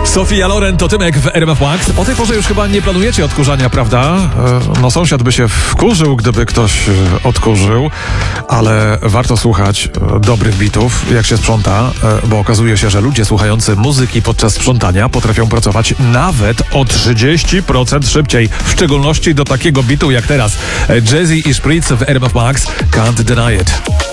Sofia Loren to Tymek w RMF Max. O tej porze już chyba nie planujecie odkurzania, prawda? No sąsiad by się wkurzył, gdyby ktoś odkurzył, ale warto słuchać dobrych bitów, jak się sprząta, bo okazuje się, że ludzie słuchający muzyki podczas sprzątania potrafią pracować nawet o 30% szybciej, w szczególności do takiego bitu jak teraz. Jay-Z i Spritz w RMF Max, Can't Deny It.